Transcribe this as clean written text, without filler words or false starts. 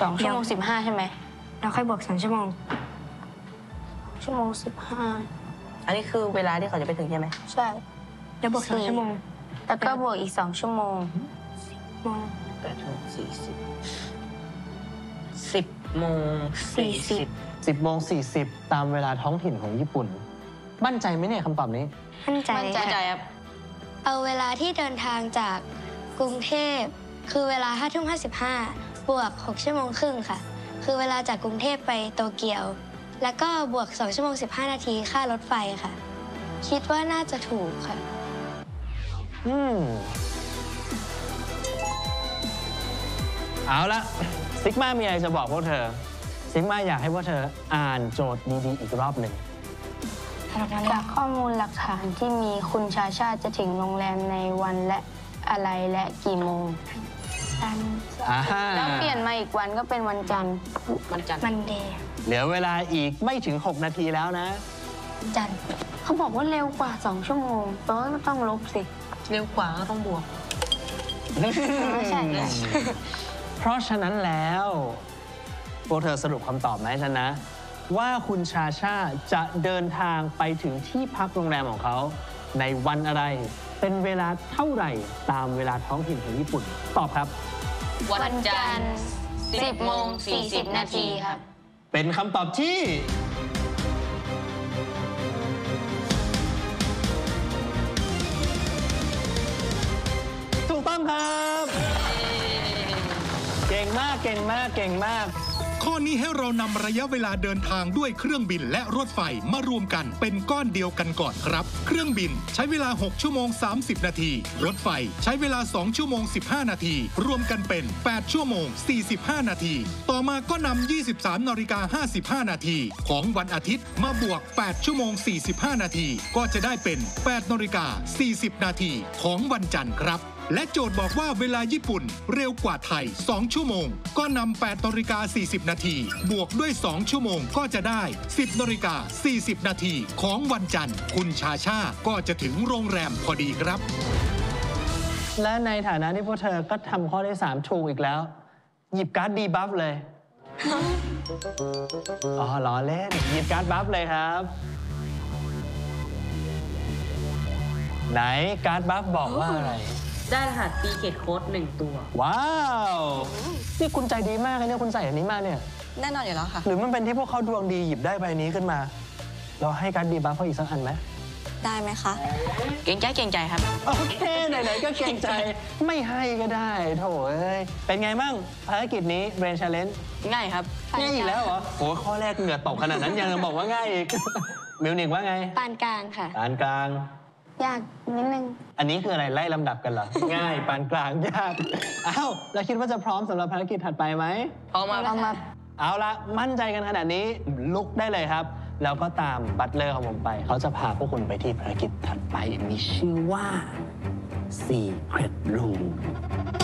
2 ชั่วโมง 15ใช่ไหมแล้วค่อยบวก2 ชั่วโมงชั่วโมงอันนี้คือเวลาที่เขาจะไปถึงใช่ไหม 15ใช่แล้วบวก2 ชั่วโมงแล้วก็บวกอีก2 ชั่วโมงโมง 10:40 10 โมง 40ตามเวลาท้องถิ่นของญี่ปุ่นมั่นใจไหมเนี่ยคำตอบนี้มั่นใจมั่นใจครับเอาเวลาที่เดินทางจากกรุงเทพคือเวลา5:55บวก6 ชั่วโมงครึ่งค่ะ คือเวลาจากกรุงเทพไปโตเกียว แล้วก็บวก2 ชั่วโมง 15 นาทีค่ารถไฟค่ะ คิดว่าน่าจะถูกค่ะเอาละซิกมามีอะไรจะบอกพวกเธอซิกมาอยากให้พวกเธออ่านโจทย์ดีๆอีกรอบหนึ่งจากข้อมูลหลักฐานที่มีคุณชาชาจะถึงโรงแรมในวันและอะไรและกี่โมง แล้วเปลี่ยนมาอีกวันก็เป็นวันจันทร์มันเดย์เหลือเวลาอีกไม่ถึง 6 นาทีแล้วนะจันทร์เขาบอกว่าเร็วกว่า2 ชั่วโมงแปลว่าก็ต้องลบสิเร็วกว่าก็ต้องบวกไม่ใช่เพราะฉะนั้นแล้วพวกเธอสรุปคำตอบมาให้ฉันนะ ว่าคุณชาชาจะเดินทางไปถึงที่พักโรงแรมของเขาในวันอะไรเป็นเวลาเท่าไหร่ตามเวลาท้องถิ่นของญี่ปุ่นตอบครับวันจันทร์10 โมง 40 นาทีครับเป็นคำตอบที่ถูกต้องครับ เก่งมากเก่งมากเก่งมากข้อนี้ให้เรานำระยะเวลาเดินทางด้วยเครื่องบินและรถไฟมารวมกันเป็นก้อนเดียวกันก่อนครับ เครื่องบินใช้เวลา6 ชั่วโมง 30 นาที รถไฟใช้เวลา2 ชั่วโมง 15 นาที รวมกันเป็น8 ชั่วโมง 45 นาที ต่อมาก็นำ23:55 นาทีของวันอาทิตย์มาบวก8 ชั่วโมง 45 นาทีก็จะได้เป็น8:40 นาทีของวันจันทร์ครับและโจทย์บอกว่าเวลาญี่ปุ่นเร็วกว่าไทย2 ชั่วโมงก็นำ8:40 นาทีบวกด้วย2 ชั่วโมงก็จะได้10:40 นาทีของวันจันทร์คุณชาชาก็จะถึงโรงแรมพอดีครับและในฐานะที่พวกเธอก็ทำข้อที่3ถูกอีกแล้ว หยิบการ์ดดีบัฟเลย อ๋อล้อเล่นหยิบการ์ดบัฟเลยครับ ไหนการ์ดบัฟบอกว่าอะไรได้รหัสตีเกตโค้ด1 ตัวว้าวนี่คุณใจดีมากเลยเนี่ยคุณใส่อันนี้มาเนี่ยแน่นอนอยู่แล้วค่ะหรือมันเป็นที่พวกเขาดวงดีหยิบได้ใบนี้ขึ้นมา เราให้การ์ดดีบัฟเขาอีกสักอันไหมได้ไหมคะ เก่งใจครับโอเคไหนๆก็เกรงใจไม่ให้ก็ได้โถเอ้ยเป็นไงมั่งภารกิจนี้เบรนชาเลนจ์ง่ายครับง่ายอีกแล้วเหรอโหข้อแรกเหงื่อตกขนาดนั้นยังบอกว่าง่ายอีก มิวนิกว่าไงปานกลางค่ะปานกลางยากนิดนึงอันนี้คืออะไรไล่ลำดับกันเหรอ ง่ายปานกลางยากอ้าวแล้วคิดว่าจะพร้อมสำหรับภารกิจถัดไปไหมพอมาเอาละมั่นใจกันขนาดนี้ลุกได้เลยครับ แล้วก็ตามบัตเลอร์ของผมไป เขาจะพาพวกคุณไปที่ภารกิจถัดไปมีชื่อว่า Secret Room